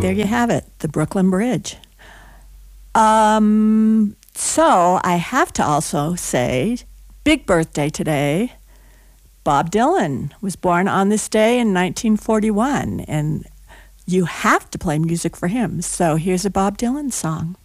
there you have it, the Brooklyn Bridge. So I have to also say, big birthday today. Bob Dylan was born on this day in 1941, and you have to play music for him. So here's a Bob Dylan song.